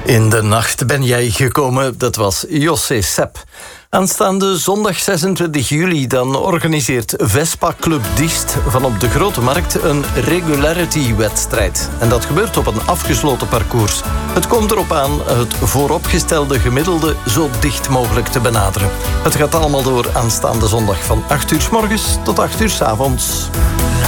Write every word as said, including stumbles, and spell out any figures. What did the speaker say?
In de nacht ben jij gekomen, dat was José Sepp. Aanstaande zondag zesentwintig juli dan organiseert Vespa Club Diest van op de Grote Markt een regularity-wedstrijd. En dat gebeurt op een afgesloten parcours. Het komt erop aan het vooropgestelde gemiddelde zo dicht mogelijk te benaderen. Het gaat allemaal door aanstaande zondag van acht uur 's morgens tot acht uur 's avonds.